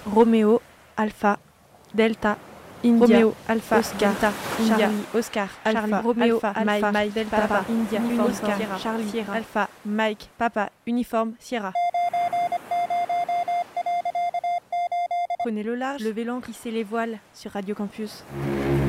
Roméo, Alpha, Delta, India, Roméo, Alpha, Oscar, Delta, India, Charlie, Oscar, Charlie, Alpha, Roméo, Alpha, Alpha, Mike, Delta, Papa, India, Uniforme, Oscar, Sierra, Charlie, Sierra. Alpha, Mike, Papa, Uniforme, Sierra. Prenez le large, levez l'ancre, hissez les voiles sur Radio Campus.